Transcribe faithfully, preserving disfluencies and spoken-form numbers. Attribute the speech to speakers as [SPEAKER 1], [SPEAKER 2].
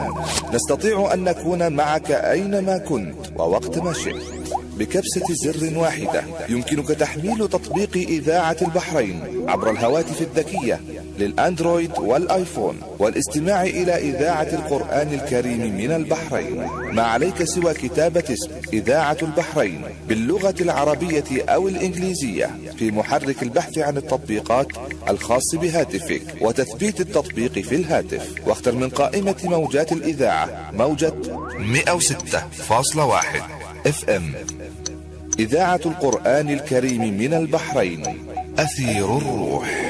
[SPEAKER 1] الآن. نستطيع أن نكون معك أينما كنت ووقت ما شئت. بكبسة زر واحدة يمكنك تحميل تطبيق إذاعة البحرين عبر الهواتف الذكية للأندرويد والآيفون والاستماع إلى إذاعة القرآن الكريم من البحرين. ما عليك سوى كتابة اسم إذاعة البحرين باللغة العربية أو الإنجليزية في محرك البحث عن التطبيقات الخاص بهاتفك وتثبيت التطبيق في الهاتف، واختر من قائمة موجات الإذاعة موجة مئة وستة فاصلة واحد اف ام. إذاعة القرآن الكريم من البحرين، أثير الروح.